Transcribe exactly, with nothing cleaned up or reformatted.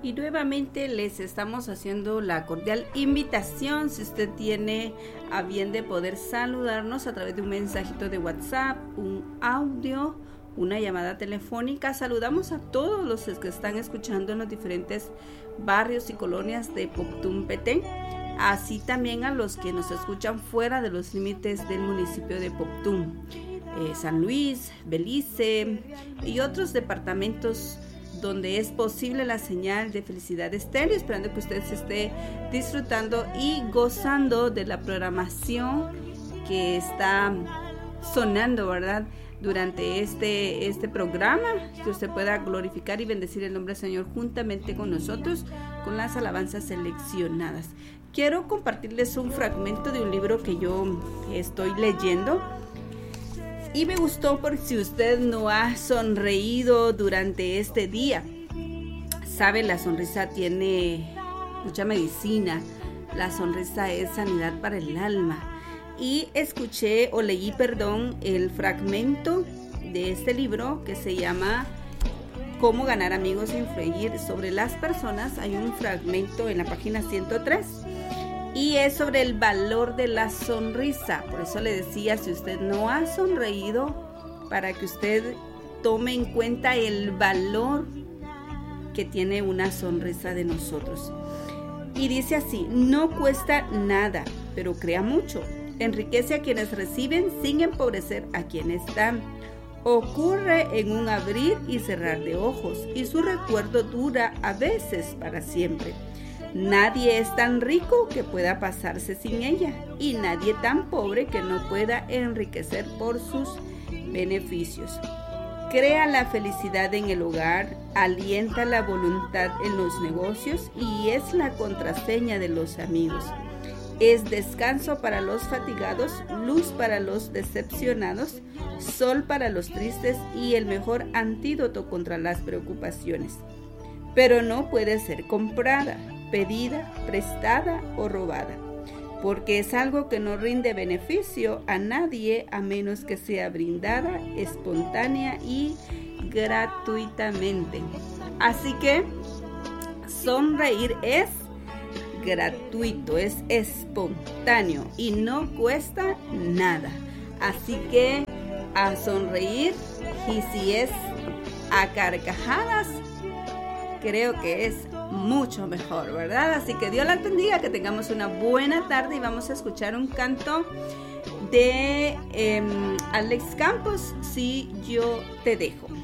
Y nuevamente les estamos haciendo la cordial invitación, si usted tiene a bien de poder saludarnos a través de un mensajito de WhatsApp, un audio, una llamada telefónica. Saludamos a todos los que están escuchando en los diferentes barrios y colonias de Poptún, Petén, así también a los que nos escuchan fuera de los límites del municipio de Poptún, eh, San Luis, Belice y otros departamentos donde es posible la señal de Felicidad Estéreo, esperando que usted se esté disfrutando y gozando de la programación que está sonando, ¿verdad?, durante este, este programa, que usted pueda glorificar y bendecir el nombre del Señor juntamente con nosotros, con las alabanzas seleccionadas. Quiero compartirles un fragmento de un libro que yo estoy leyendo, y me gustó por si usted no ha sonreído durante este día. Sabe, la sonrisa tiene mucha medicina. La sonrisa es sanidad para el alma. Y escuché o leí, perdón, el fragmento de este libro que se llama Cómo ganar amigos e influir sobre las personas. Hay un fragmento en la página ciento tres. Y es sobre el valor de la sonrisa. Por eso le decía, si usted no ha sonreído, para que usted tome en cuenta el valor que tiene una sonrisa de nosotros. Y dice así: no cuesta nada, pero crea mucho. Enriquece a quienes reciben sin empobrecer a quienes dan. Ocurre en un abrir y cerrar de ojos, y su recuerdo dura a veces para siempre. Nadie es tan rico que pueda pasarse sin ella, y nadie tan pobre que no pueda enriquecer por sus beneficios. Crea la felicidad en el hogar, alienta la voluntad en los negocios y es la contraseña de los amigos. Es descanso para los fatigados, luz para los decepcionados, sol para los tristes y el mejor antídoto contra las preocupaciones. Pero no puede ser comprada, pedida, prestada o robada, porque es algo que no rinde beneficio a nadie a menos que sea brindada espontánea y gratuitamente. Así que sonreír es gratuito, es espontáneo y no cuesta nada. Así que a sonreír, y si es a carcajadas, creo que es mucho mejor, ¿verdad? Así que Dios la bendiga, que tengamos una buena tarde y vamos a escuchar un canto de eh, Alex Campos, Si yo te dejo.